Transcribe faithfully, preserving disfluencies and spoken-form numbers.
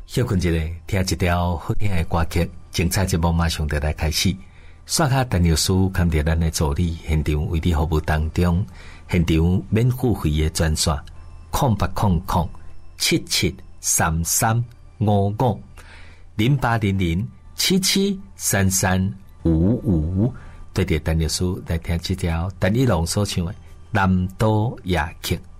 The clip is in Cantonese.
休困一下，听一条好听的歌曲，精彩节目马上就来开始。刷下陈律师看到咱的助理现场为你服务当中，现场免付费的专线，空八空空七七三三五五零八零零七七三三五五，对着陈律师来听这条陈一龙所唱的《南岛夜曲》。